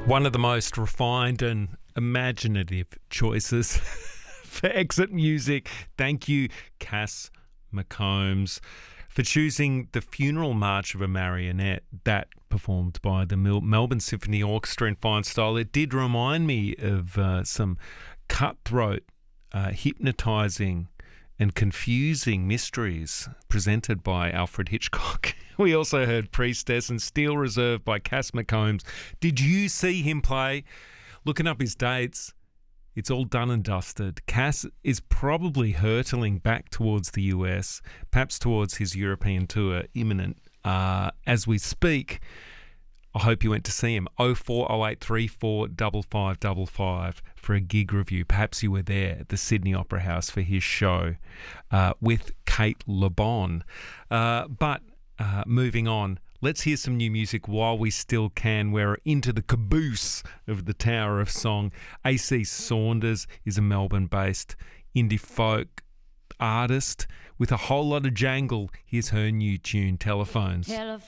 One of the most refined and imaginative choices for exit music. Thank you, Cass McCombs, for choosing the funeral march of a marionette, that performed by the Melbourne Symphony Orchestra in fine style. It did remind me of some cutthroat, hypnotising and confusing mysteries presented by Alfred Hitchcock. We also heard Priestess and Steel Reserve by Cass McCombs. Did you see him play? Looking up his dates, it's all done and dusted. Cass is probably hurtling back towards the US, perhaps towards his European tour, imminent as we speak. I hope you went to see him. 040834 5555 for a gig review. Perhaps you were there at the Sydney Opera House for his show with Kate Le Bon. But moving on, let's hear some new music while we still can. We're into the caboose of the Tower of Song. AC Saunders is a Melbourne-based indie folk artist with a whole lot of jangle. Here's her new tune, Telephones. Telephones